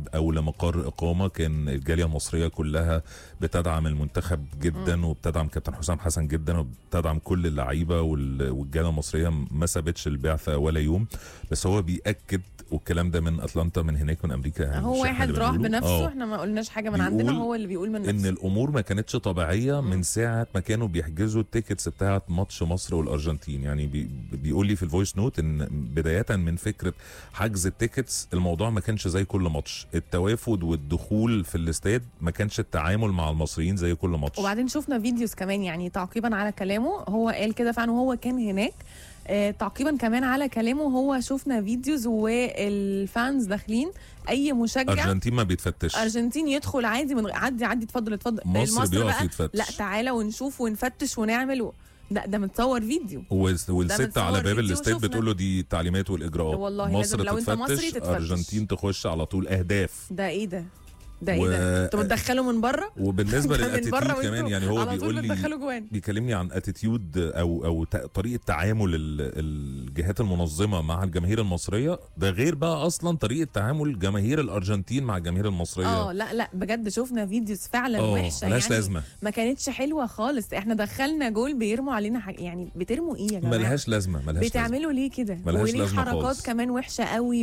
لبلد او لمقر اقامه، كان الجاليه المصريه كلها بتدعم المنتخب جدا وبتدعم كابتن حسام حسن جدا وبتدعم كل اللعيبه، والجاليه المصريه ما سابتش البعثه ولا يوم. بس هو بيأكد، والكلام ده من اتلانتا، من هناك من امريكا يعني، هو واحد راح بنفسه، احنا ما قلناش حاجه من عندنا، هو اللي بيقول من نفسه ان الامور ما كانتش طبيعيه من ساعه ما كانوا بيحجزوا التيكتس بتاعه ماتش مصر والارجنتين. يعني بيقول لي في الفويس نوت ان بدايه من فكره حجز التيكتس الموضوع ما كانش زي كل ماتش، التوافد والدخول في الاستاد ما كانش التعامل مع المصريين زي كل ماتش. وبعدين شفنا فيديوز كمان، يعني تعقيبا على كلامه هو قال كده فعلا وهو كان هناك. تعقيبا كمان على كلامه هو شفنا فيديوز والفانز داخلين، اي مشجع ارجنتين ما بيتفتش، ارجنتين يدخل عادي من عدي اتفضل مصر بيقف يتفتش، لا تعالى ونشوف ونفتش ونعمل ده متصور فيديو، والست على باب الاستاد بتقول له دي التعليمات والاجراءات. والله مصر لو انت مصري تتفتش، ارجنتين تخش على طول اهداف. ده ايه ده ايه ده انتوا بتدخلوا من بره. وبالنسبه للاتيتيود كمان، يعني هو بيقول لي بيكلمني عن اتيتيود او طريقه تعامل الجهات المنظمه مع الجماهير المصريه، ده غير بقى اصلا طريقه تعامل جماهير الارجنتين مع الجماهير المصريه. لا بجد شفنا فيديوز فعلا وحشه، يعني لازمه، ما كانتش حلوه خالص. احنا دخلنا جول بيرموا علينا يعني بترموا ايه يا جماعه؟ ملهاش لازمه، بتعملوا ليه كده؟ وليه حركات خالص. كمان وحشه قوي،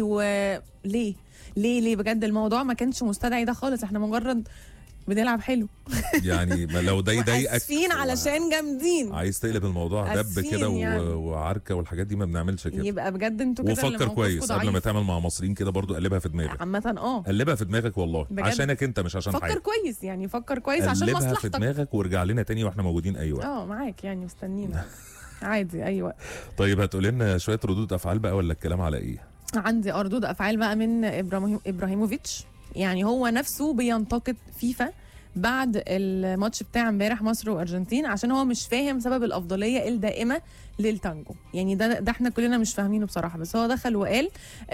وليه ليه بجد الموضوع ما كانش مستدعي ده خالص. احنا مجرد بنلعب حلو يعني لو ده يضايقك اسفين علشان جامدين، عايز تقلب الموضوع دب كده يعني. وعركه والحاجات دي ما بنعملش كده. يبقى بجد انتوا كده وفكر كويس قبل ما تعمل مع مصريين كده، برضو قلبها في دماغك عامه. قلبها في دماغك والله بجد. عشانك انت مش عشان فكر حاجه. كويس يعني، فكر كويس عشان مصلحتك. قلبها في دماغك وارجع لنا تاني واحنا موجودين. ايوه معاك يعني، مستنينا عادي اي وقت. طيب هتقول لنا شويه ردود افعال بقى ولا الكلام على ايه؟ عندي ردود افعال بقى من ابراهيموفيتش. يعني هو نفسه بينتقد فيفا بعد الماتش بتاع امبارح مصر وارجنتين، عشان هو مش فاهم سبب الافضليه الدائمه للتانجو. يعني ده احنا كلنا مش فاهمينه بصراحه، بس هو دخل وقال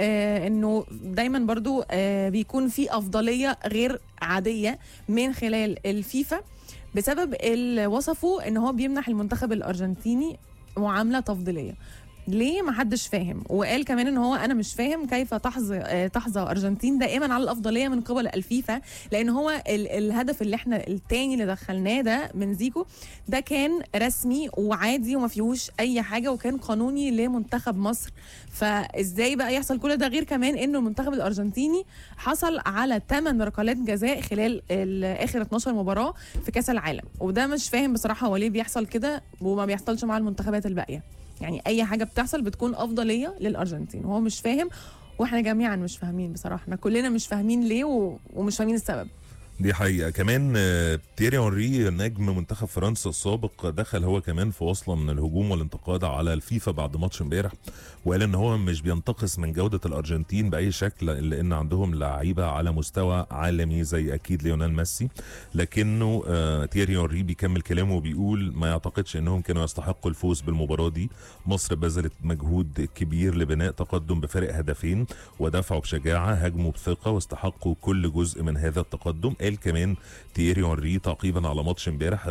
انه دايما برضو بيكون في افضليه غير عاديه من خلال الفيفا بسبب اللي وصفه ان هو بيمنح المنتخب الارجنتيني معامله تفضيليه. ليه؟ ما حدش فاهم. وقال كمان ان هو انا مش فاهم كيف تحظى ارجنتين دائما على الافضليه من قبل الفيفا، لان هو الهدف اللي احنا التاني اللي دخلناه ده من زيكو ده كان رسمي وعادي وما فيهوش اي حاجه وكان قانوني لمنتخب مصر. فازاي بقى يحصل كل ده؟ غير كمان انه المنتخب الارجنتيني حصل على 8 ركلات جزاء خلال اخر 12 مباراه في كاس العالم، وده مش فاهم بصراحه هو ليه بيحصل كده وما بيحصلش مع المنتخبات الباقيه. يعني اي حاجه بتحصل بتكون افضليه للارجنتين، وهو مش فاهم واحنا جميعا مش فاهمين بصراحه. احنا كلنا مش فاهمين ليه ومش فاهمين السبب. دي حقيقة. كمان تييري هنري نجم منتخب فرنسا السابق دخل هو كمان في وصلة من الهجوم والانتقاد على الفيفا بعد ماتش امبارح، وقال ان هو مش بينتقص من جودة الارجنتين باي شكل، الا ان عندهم لعيبة على مستوى عالمي زي اكيد ليونيل ميسي. لكنه تييري هنري بيكمل كلامه وبيقول ما يعتقدش انهم كانوا يستحقوا الفوز بالمباراة دي. مصر بذلت مجهود كبير لبناء تقدم بفارق هدفين ودفعوا بشجاعة، هاجموا بثقة واستحقوا كل جزء من هذا التقدم. قال كمان تييري هنري تعقيبا على ماتش امبارح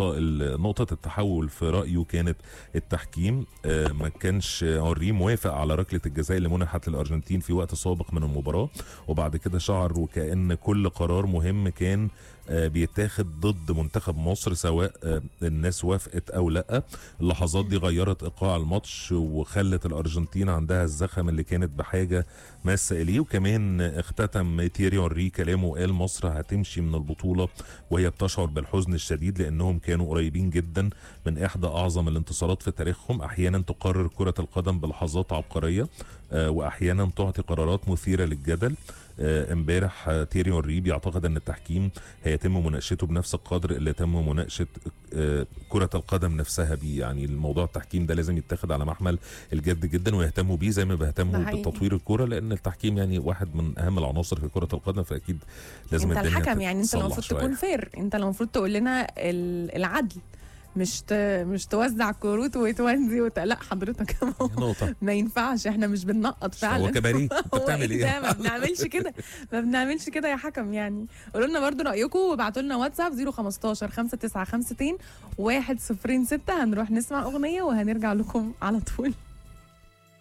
نقطة التحول في رأيه كانت التحكيم. ما كانش هنري موافق على ركلة الجزاء اللي منحت للأرجنتين في وقت سابق من المباراة، وبعد كده شعر وكأن كل قرار مهم كان بيتاخد ضد منتخب مصر سواء الناس وافقت او لا. اللحظات دي غيرت ايقاع الماتش وخلت الارجنتين عندها الزخم اللي كانت بحاجه ماسه اليه. وكمان اختتم تييري هنري كلامه وقال مصر هتمشي من البطوله وهي بتشعر بالحزن الشديد لانهم كانوا قريبين جدا من احدى اعظم الانتصارات في تاريخهم. احيانا تقرر كره القدم بلحظات عبقريه واحيانا تعطي قرارات مثيره للجدل. امبارح تييري هنري بيعتقد ان التحكيم هيتم مناقشته بنفس القدر اللي تم مناقشه كره القدم نفسها بيه. يعني الموضوع التحكيم ده لازم يتاخد على محمل الجد جدا ويهتموا بيه زي ما بيهتموا بتطوير الكره، لان التحكيم يعني واحد من اهم العناصر في كره القدم، فاكيد لازم انت الحكم يعني انت المفروض تكون فير، انت المفروض تقول لنا العدل، مش توزع كروت وتوزي لا حضرتك ما ينفعش، احنا مش بننقط فعلا. هو كباريه انت بتعمل ايه؟ ما بنعملش كده يا حكم. يعني قولوا لنا برضو رايكم وابعتوا لنا واتساب 015 5952 106. هنروح نسمع اغنيه وهنرجع لكم على طول.